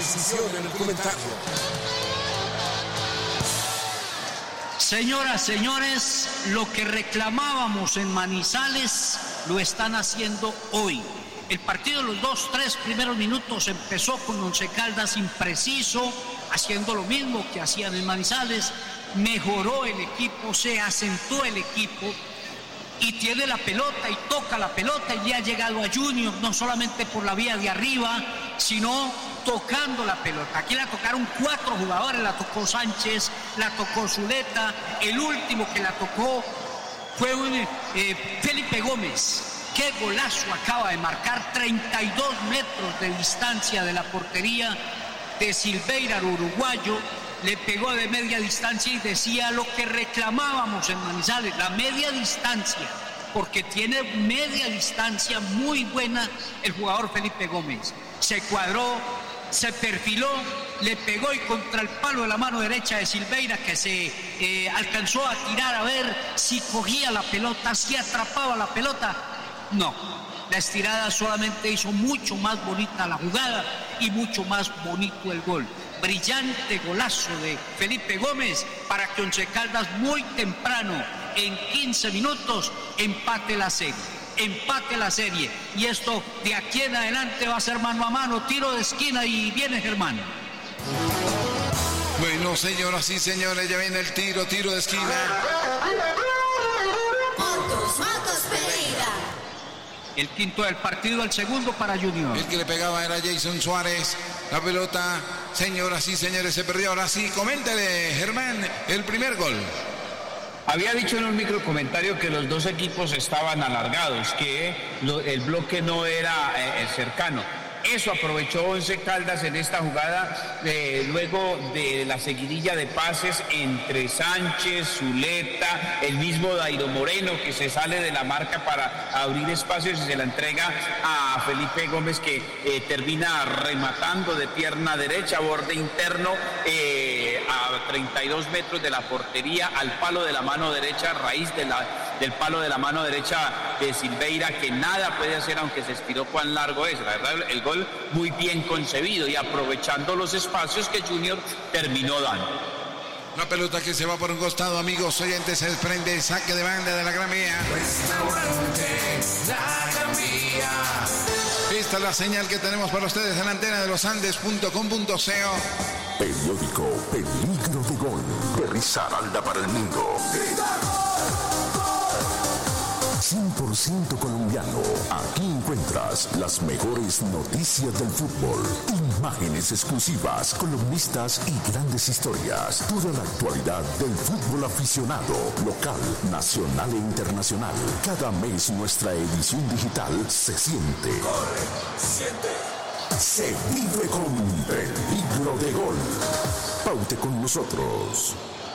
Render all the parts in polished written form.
precisión en el comentario. Señoras, señores, lo que reclamábamos en Manizales lo están haciendo hoy. El partido de los 2-3 primeros minutos empezó con Once Caldas impreciso, haciendo lo mismo que hacían en Manizales. Mejoró el equipo, se asentó el equipo y tiene la pelota y toca la pelota y ya ha llegado a Junior, no solamente por la vía de arriba, sino tocando la pelota. Aquí la tocaron 4 jugadores, la tocó Sánchez, la tocó Zuleta, el último que la tocó fue Felipe Gómez. Qué golazo acaba de marcar, 32 metros de distancia de la portería de Silveira, el uruguayo. Le pegó de media distancia y decía lo que reclamábamos en Manizales, la media distancia, porque tiene media distancia muy buena el jugador Felipe Gómez. Se cuadró, se perfiló, le pegó y contra el palo de la mano derecha de Silveira, que se alcanzó a tirar a ver si cogía la pelota, si atrapaba la pelota. No, la estirada solamente hizo mucho más bonita la jugada y mucho más bonito el gol. Brillante golazo de Felipe Gómez para que Once Caldas muy temprano, en 15 minutos, empate la serie. Y esto de aquí en adelante va a ser mano a mano, tiro de esquina y viene Germán. Bueno, señoras y señores, ya viene el tiro de esquina. Motos Pereira. El quinto del partido, el segundo para Junior. El que le pegaba era Jason Suárez. La pelota, señoras y señores, se perdió. Ahora sí, coméntele, Germán, el primer gol. Había dicho en un microcomentario que los dos equipos estaban alargados, que el bloque no era cercano. Eso aprovechó Once Caldas en esta jugada, luego de la seguidilla de pases entre Sánchez, Zuleta, el mismo Dairo Moreno, que se sale de la marca para abrir espacios y se la entrega a Felipe Gómez, que termina rematando de pierna derecha, borde interno, a 32 metros de la portería, al palo de la mano derecha, a raíz del palo de la mano derecha de Silveira, que nada puede hacer, aunque se estiró cuán largo es. La verdad, el gol muy bien concebido y aprovechando los espacios que Junior terminó dando. La pelota que se va por un costado, amigos oyentes, se desprende, saque de banda de la Gran Vía. Esta es la señal que tenemos para ustedes en la antena de losandes.com.co. Periódico Peligro de Gol, de Risaralda para el mundo. 100% colombiano. Aquí encuentras las mejores noticias del fútbol, imágenes exclusivas, columnistas y grandes historias. Toda la actualidad del fútbol aficionado, local, nacional e internacional. Cada mes nuestra edición digital se siente. Corre, siente. Se vive con Peligro de Gol. Paute con nosotros.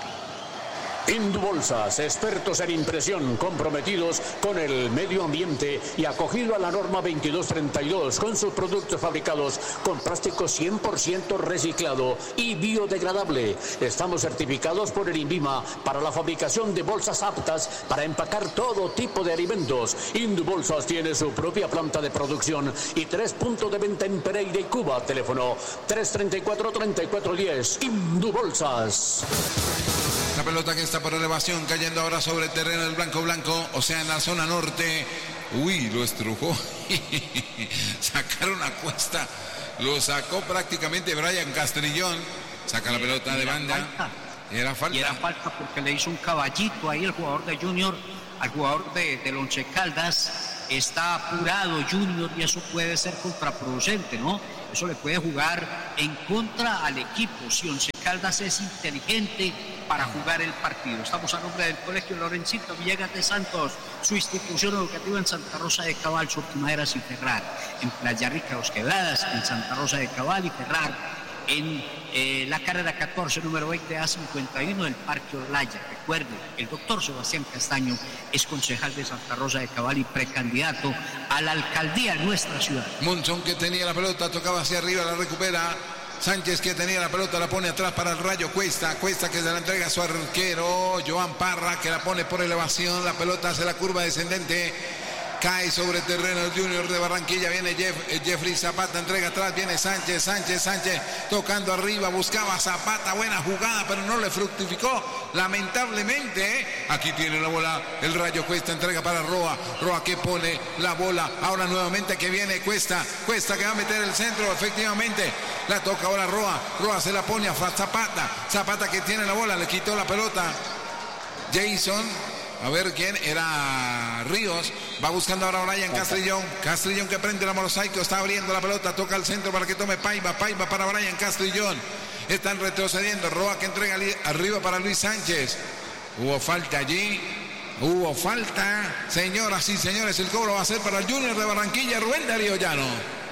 Indubolsas, expertos en impresión, comprometidos con el medio ambiente y acogido a la norma 2232 con sus productos fabricados con plástico 100% reciclado y biodegradable. Estamos certificados por el INVIMA para la fabricación de bolsas aptas para empacar todo tipo de alimentos. Indubolsas tiene su propia planta de producción y 3 puntos de venta en Pereira y Cuba. Teléfono 334-3410. Indubolsas. La pelota que está por elevación, cayendo ahora sobre el terreno del blanco, o sea, en la zona norte. Uy, lo estrujó. Sacaron a cuesta. Lo sacó prácticamente Brian Castrillón. Saca la pelota de banda. Era falta. Y era falta porque le hizo un caballito ahí el jugador de Junior al jugador del Once Caldas. Está apurado Junior y eso puede ser contraproducente, ¿no? Eso le puede jugar en contra al equipo si Once Caldas es inteligente para jugar el partido. Estamos a nombre del Colegio Lorencito Villegas de Santos, su institución educativa en Santa Rosa de Cabal, Surtimaderas y Ferrar, en Playa Rica, Los Quebradas, en Santa Rosa de Cabal y Ferrar, en la carrera 14, número 20A51 del Parque Olaya. Recuerde, el doctor Sebastián Castaño es concejal de Santa Rosa de Cabal y precandidato a la alcaldía de nuestra ciudad. Monzón, que tenía la pelota, tocaba hacia arriba, la recupera. Sánchez, que tenía la pelota, la pone atrás para el Rayo. Cuesta que se la entrega a su arquero Joan Parra, que la pone por elevación. La pelota hace la curva descendente cae sobre terreno el Junior de Barranquilla, viene Jeffrey Zapata, entrega atrás, viene Sánchez, tocando arriba, buscaba Zapata, buena jugada, pero no le fructificó, lamentablemente. Aquí tiene la bola, el Rayo Cuesta, entrega para Roa que pone la bola, ahora nuevamente que viene Cuesta que va a meter el centro, efectivamente, la toca ahora Roa se la pone a Zapata que tiene la bola, le quitó la pelota, Jason, a ver quién era, Ríos, va buscando ahora a Brian Castrillón que prende la mosaico, está abriendo la pelota, toca al centro para que tome Paiva para Brian Castrillón, están retrocediendo, Roa que entrega arriba para Luis Sánchez, hubo falta allí, señoras y señores, el cobro va a ser para el Junior de Barranquilla, Rubén Darío Llano.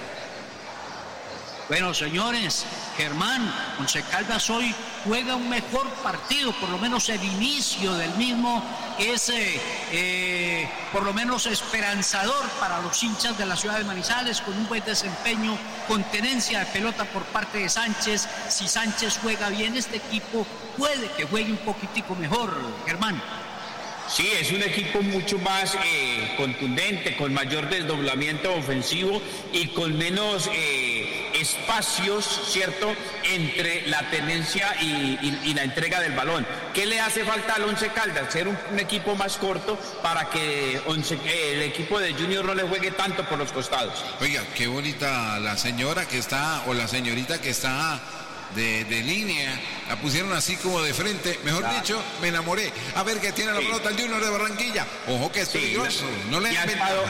Bueno, señores, Germán, Once Caldas hoy juega un mejor partido, por lo menos el inicio del mismo es por lo menos esperanzador para los hinchas de la ciudad de Manizales, con un buen desempeño, con tenencia de pelota por parte de Sánchez. Si Sánchez juega bien, este equipo puede que juegue un poquitico mejor, Germán. Sí, es un equipo mucho más contundente, con mayor desdoblamiento ofensivo y con menos espacios, ¿cierto?, entre la tenencia y la entrega del balón. ¿Qué le hace falta al Once Caldas? Ser un equipo más corto para que el equipo de Junior no le juegue tanto por los costados. Oiga, qué bonita la señora que está, o la señorita que está de línea, la pusieron así como de frente, mejor dicho, me enamoré. A ver qué tiene la pelota el Junior de Barranquilla. Ojo que es peligroso, no le han inventado.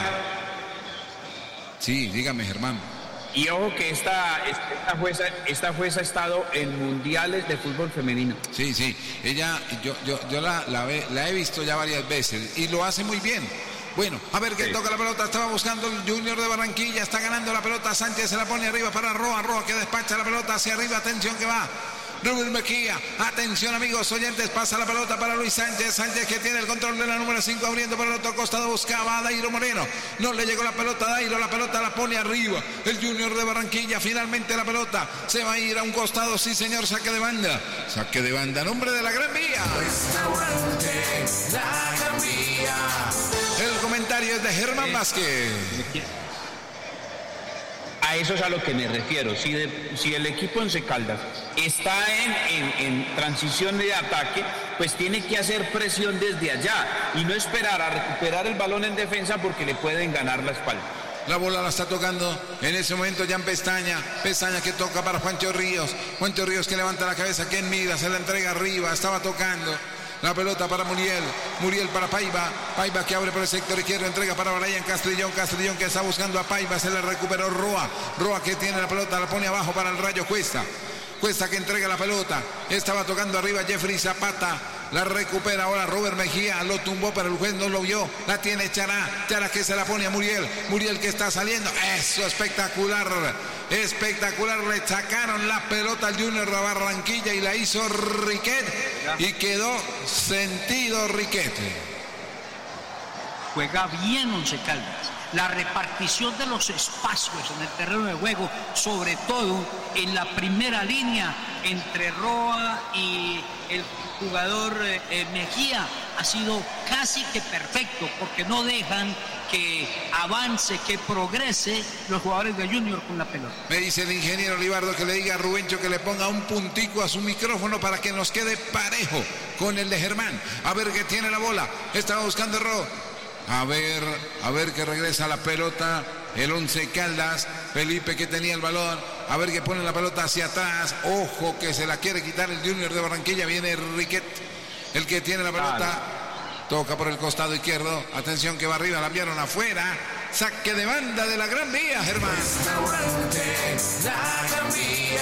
Sí, dígame, Germán. Y ojo que esta jueza ha estado en mundiales de fútbol femenino. Sí, ella, yo la he visto ya varias veces y lo hace muy bien. Bueno, a ver quién toca la pelota, estaba buscando el Junior de Barranquilla, está ganando la pelota, Sánchez se la pone arriba para Roa que despacha la pelota hacia arriba, atención que va Rubén Mejía, atención amigos oyentes, pasa la pelota para Luis Sánchez que tiene el control de la número 5, abriendo por el otro costado, buscaba a Dairo Moreno, no le llegó la pelota a Dairo, la pelota la pone arriba, el Junior de Barranquilla, finalmente la pelota se va a ir a un costado, sí señor, saque de banda, nombre de la Gran Vía. La Gran Vía. El comentario es de Germán Vázquez. A eso es a lo que me refiero. Si el equipo Once Caldas está en transición de ataque, pues tiene que hacer presión desde allá y no esperar a recuperar el balón en defensa porque le pueden ganar la espalda. La bola la está tocando en ese momento Jan Pestaña que toca para Juancho Ríos que levanta la cabeza, que mira, se la entrega arriba, estaba tocando. La pelota para Muriel para Paiva que abre por el sector izquierdo, entrega para Brian Castrillón que está buscando a Paiva, se le recuperó Roa que tiene la pelota, la pone abajo para el Rayo Cuesta que entrega la pelota, estaba tocando arriba Jeffrey Zapata, la recupera ahora Robert Mejía, lo tumbó pero el juez no lo vio, la tiene Chará que se la pone a Muriel que está saliendo, eso espectacular, le sacaron la pelota al Junior de Barranquilla y la hizo Riquet y quedó sentido Riquet. Juega bien Once Caldas. La repartición de los espacios en el terreno de juego, sobre todo en la primera línea entre Roa y el jugador Mejía, ha sido casi que perfecto, porque no dejan que avance, que progrese los jugadores de Junior con la pelota. Me dice el ingeniero Libardo que le diga a Rubencho que le ponga un puntico a su micrófono para que nos quede parejo con el de Germán. A ver que tiene la bola, estaba buscando Roa. A ver que regresa la pelota el Once Caldas, Felipe que tenía el balón, a ver que pone la pelota hacia atrás, ojo que se la quiere quitar el Junior de Barranquilla, viene Riquet, el que tiene la pelota, toca por el costado izquierdo, atención que va arriba, la enviaron afuera, saque de banda de la Gran Vía, Germán. La Gran Vía.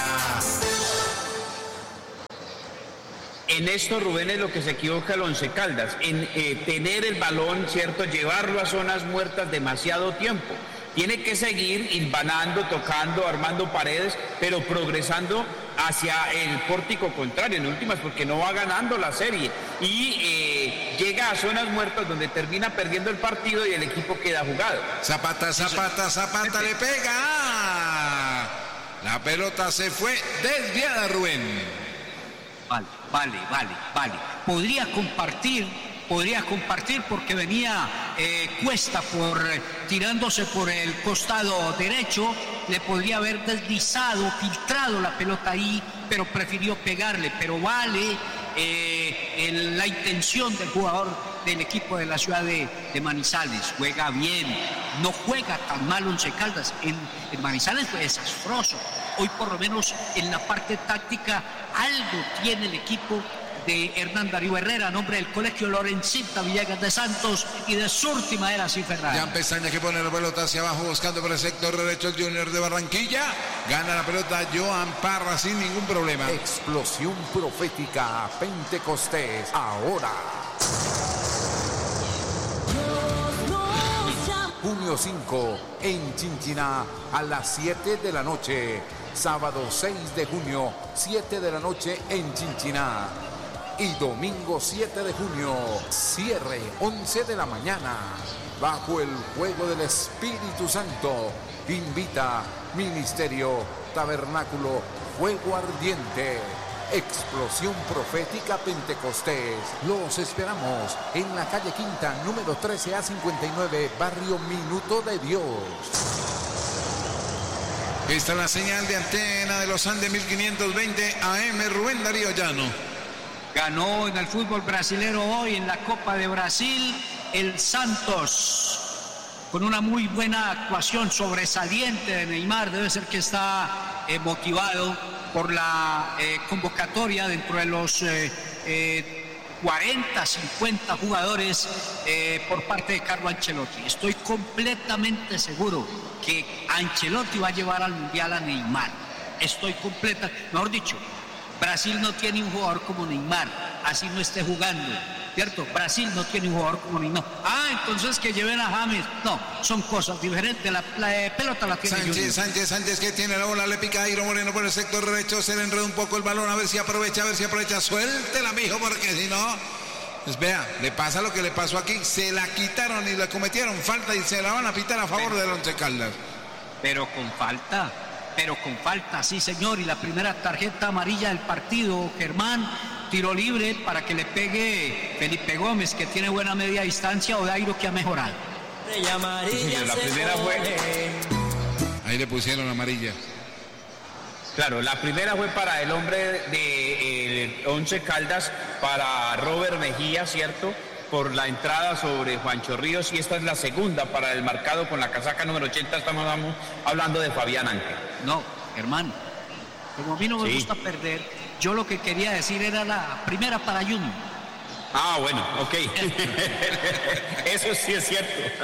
En esto, Rubén, es lo que se equivoca el Once Caldas, en tener el balón, ¿cierto?, llevarlo a zonas muertas demasiado tiempo. Tiene que seguir hilvanando, tocando, armando paredes, pero progresando hacia el pórtico contrario, en últimas, porque no va ganando la serie. Y llega a zonas muertas donde termina perdiendo el partido y el equipo queda jugado. Zapata le pega. La pelota se fue desviada, Rubén. Vale. Podría compartir podría compartir porque venía Cuesta tirándose por el costado derecho, le podría haber deslizado, filtrado la pelota ahí, pero prefirió pegarle. Pero vale la intención del jugador del equipo de la ciudad de Manizales. Juega bien, no juega tan mal Once Caldas. En Manizales fue desastroso. Hoy por lo menos en la parte táctica algo tiene el equipo de Hernán Darío Herrera, a nombre del Colegio Lorencita Villegas de Santos y de Surti Maderas y Ferrari. Jan Pestaña que pone la pelota hacia abajo buscando por el sector derecho el Junior de Barranquilla. Gana la pelota Joan Parra sin ningún problema. Explosión profética Pentecostés ahora. Junio 5 en Chinchiná a las 7 de la noche. Sábado 6 de junio, 7 de la noche en Chinchiná. Y domingo 7 de junio, cierre 11 de la mañana. Bajo el fuego del Espíritu Santo, invita Ministerio Tabernáculo Fuego Ardiente. Explosión Profética Pentecostés. Los esperamos en la calle Quinta, número 13A59, barrio Minuto de Dios. Esta es la señal de antena de los Andes 1520 AM. Rubén Darío Llano. Ganó en el fútbol brasilero hoy en la Copa de Brasil el Santos con una muy buena actuación sobresaliente de Neymar. Debe ser que está motivado por la convocatoria dentro de los 40, 50 jugadores por parte de Carlo Ancelotti. Estoy completamente seguro que Ancelotti va a llevar al Mundial a Neymar. Mejor dicho, Brasil no tiene un jugador como Neymar, así no esté jugando, ¿cierto? Brasil no tiene un jugador como Neymar. Entonces que lleven a James. No, son cosas diferentes. La pelota la tiene Sánchez que tiene la bola, le pica a Dairo Moreno por el sector derecho, se le enreda un poco el balón, a ver si aprovecha, suéltela, mijo, porque si no, pues vea, le pasa lo que le pasó aquí, se la quitaron y le cometieron falta y se la van a pitar a favor del Once Caldas. Pero con falta, sí señor, y la primera tarjeta amarilla del partido, Germán, tiro libre para que le pegue Felipe Gómez, que tiene buena media distancia, o Dairo, que ha mejorado. Sí, señor, la primera fue... Ahí le pusieron amarilla. Claro, la primera fue para el hombre de Once Caldas, para Robert Mejía, ¿cierto?, por la entrada sobre Juancho Ríos, y esta es la segunda para el marcado con la casaca número 80, estamos hablando de Fabián Ángel. No, hermano, como a mí no me gusta perder, yo lo que quería decir era la primera para Junior. Bueno, ok. Eso sí es cierto.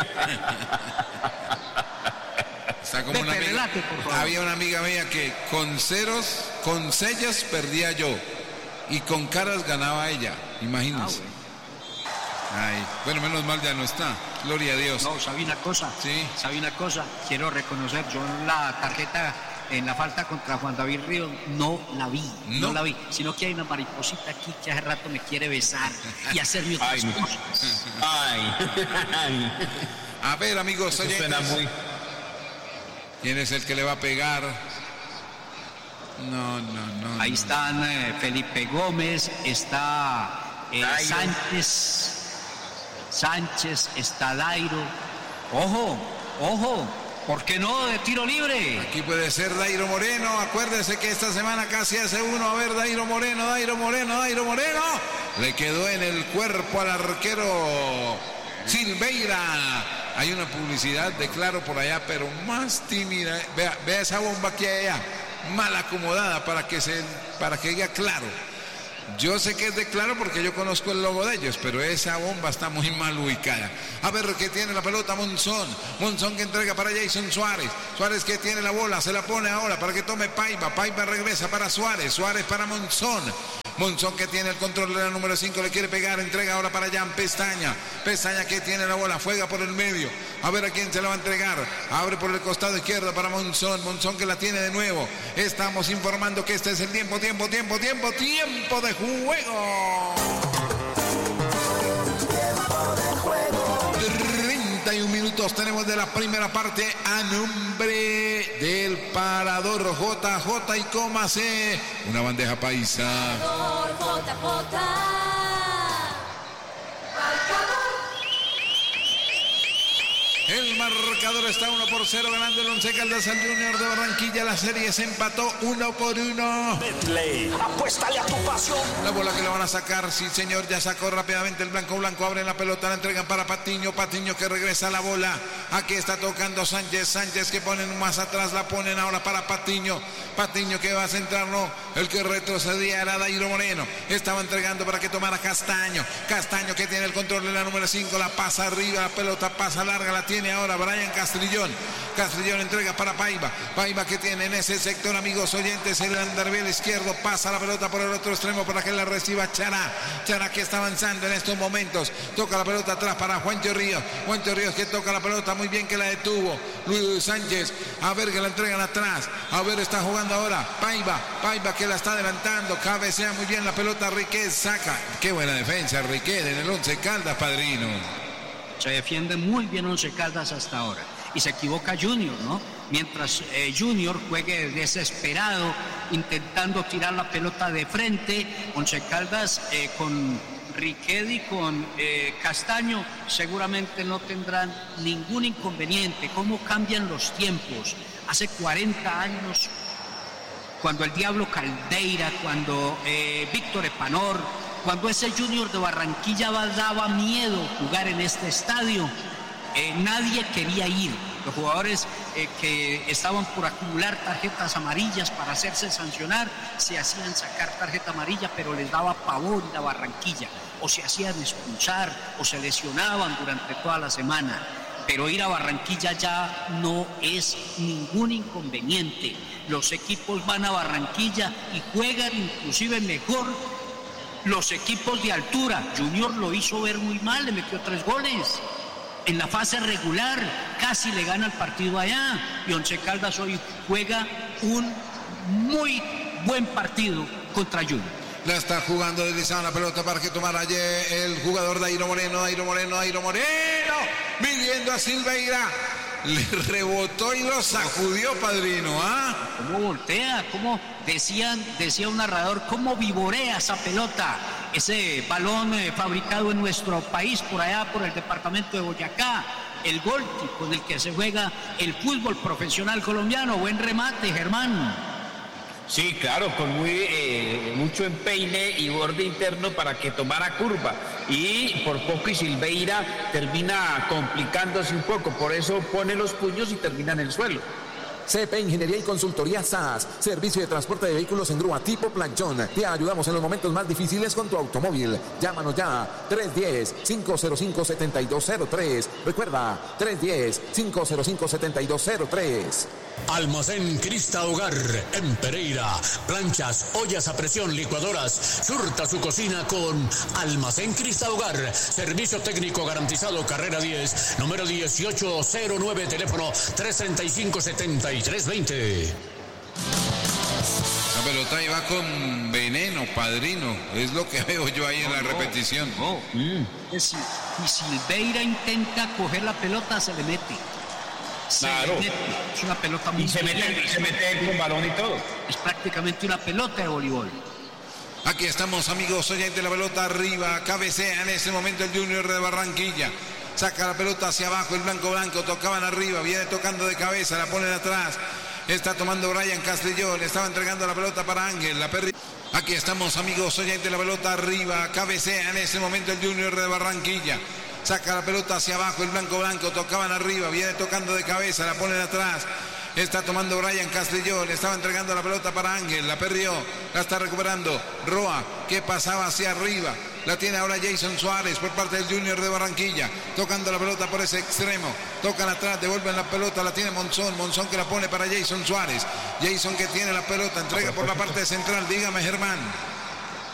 Está como una amiga, había una amiga mía que con sellos perdía yo y con caras ganaba ella, imagínense. Bueno, menos mal ya no está, gloria a Dios. No, ¿sabe una cosa? Sí. ¿Sabe una cosa? Quiero reconocer, yo la tarjeta en la falta contra Juan David Ríos no la vi, no la vi, sino que hay una mariposita aquí que hace rato me quiere besar y hacerme otras cosas. A ver, amigos, oyentes, ¿quién es el que le va a pegar? No. Ahí están Felipe Gómez, está Sánchez, está Dairo. Ojo, ¿por qué no de tiro libre? Aquí puede ser Dairo Moreno. Acuérdese que esta semana casi hace uno. A ver, Dairo Moreno. Le quedó en el cuerpo al arquero Silveira. Hay una publicidad de Claro por allá, pero más tímida. Vea esa bomba que hay allá, mal acomodada para que diga Claro. Yo sé que es de Claro porque yo conozco el logo de ellos, pero esa bomba está muy mal ubicada. A ver, que tiene la pelota Monzón que entrega para Jason Suárez que tiene la bola, se la pone ahora para que tome Paiva regresa para Suárez para Monzón que tiene el control de la número 5, le quiere pegar, entrega ahora para Jan Pestaña que tiene la bola, juega por el medio, a ver a quién se la va a entregar, abre por el costado izquierdo para Monzón que la tiene de nuevo. Estamos informando que este es el tiempo de juego. 31 minutos tenemos de la primera parte a nombre del Parador JJ y cómase una bandeja paisa. JJ. marcador está 1-0 ganando el Once Caldas al Junior de Barranquilla. La serie se empató 1-1. Betplay, apuéstale a tu pasión. La bola que le van a sacar, sí señor, ya sacó rápidamente el blanco, abre la pelota, la entregan para Patiño que regresa la bola. Aquí está tocando Sánchez que ponen más atrás, la ponen ahora para Patiño que va a centrarlo, el que retrocedía era Dairo Moreno, estaba entregando para que tomara Castaño que tiene el control de la número 5, la pasa arriba, la pelota pasa larga, la tiene ahora Brian Castrillón entrega para Paiva que tiene en ese sector, amigos oyentes, el andarivel izquierdo, pasa la pelota por el otro extremo para que la reciba Chará que está avanzando en estos momentos, toca la pelota atrás para Juancho Ríos que toca la pelota muy bien, que la detuvo Luis Sánchez, a ver que la entregan atrás, a ver, está jugando ahora Paiva que la está adelantando, cabecea muy bien la pelota, Riquet saca, qué buena defensa Riquet en el Once Caldas, padrino. Se defiende muy bien Once Caldas hasta ahora y se equivoca Junior, ¿no? Mientras Junior juegue desesperado intentando tirar la pelota de frente, Once Caldas con Riquet y con Castaño seguramente no tendrán ningún inconveniente. ¿Cómo cambian los tiempos? Hace 40 años, cuando el Diablo Caldeira, cuando Víctor Epanor, cuando ese Junior de Barranquilla daba miedo jugar en este estadio, nadie quería ir. Los jugadores que estaban por acumular tarjetas amarillas para hacerse sancionar, se hacían sacar tarjeta amarilla, pero les daba pavor ir a Barranquilla, o se hacían expulsar, o se lesionaban durante toda la semana. Pero ir a Barranquilla ya no es ningún inconveniente. Los equipos van a Barranquilla y juegan inclusive mejor los equipos de altura. Junior lo hizo ver muy mal, le metió 3 goles. En la fase regular casi le gana el partido allá, y Once Caldas hoy juega un muy buen partido contra Junior. La está jugando deslizada la pelota para que tomara allí el jugador Dairo Moreno, midiendo a Silveira, le rebotó y lo sacudió, padrino, ¿ah? ¿Cómo voltea? ¿Cómo decía un narrador, cómo vivorea esa pelota? Ese balón fabricado en nuestro país, por allá por el departamento de Boyacá, el gol con el que se juega el fútbol profesional colombiano. Buen remate, Germán. Sí, claro, con mucho empeine y borde interno para que tomara curva, y por poco y Silveira termina complicándose un poco, por eso pone los puños y termina en el suelo. CP Ingeniería y Consultoría SAS, servicio de transporte de vehículos en grúa tipo planchón. Te ayudamos en los momentos más difíciles con tu automóvil. Llámanos ya, 310-505-7203. Recuerda, 310-505-7203. Almacén Crista Hogar en Pereira. Planchas, ollas a presión, licuadoras. Surta su cocina con Almacén Crista Hogar. Servicio técnico garantizado, carrera 10, número 1809, teléfono 335-7320. La pelota iba con veneno, padrino. Es lo que veo yo ahí en la repetición. Y Silveira intenta coger la pelota, se le mete. Claro. Es una pelota muy... Y se mete con balón y todo. Es prácticamente una pelota de voleibol. Aquí estamos, amigos oyentes, la pelota arriba, cabecea en ese momento el Junior de Barranquilla. Saca la pelota hacia abajo, el blanco, tocaban arriba, viene tocando de cabeza, la ponen atrás. Está tomando Brian Castrillón, estaba entregando la pelota para Ángel, la perri... Aquí estamos, amigos oyentes, la pelota arriba, cabecea en ese momento el Junior de Barranquilla. Saca la pelota hacia abajo, el blanco, tocaban arriba, viene tocando de cabeza, la ponen atrás. Está tomando Brian Castrillón, estaba entregando la pelota para Ángel, la perdió, la está recuperando Roa, que pasaba hacia arriba. La tiene ahora Jason Suárez por parte del Junior de Barranquilla, tocando la pelota por ese extremo, tocan atrás, devuelven la pelota, la tiene Monzón que la pone para Jason Suárez, Jason que tiene la pelota, entrega por la parte central, dígame, Germán.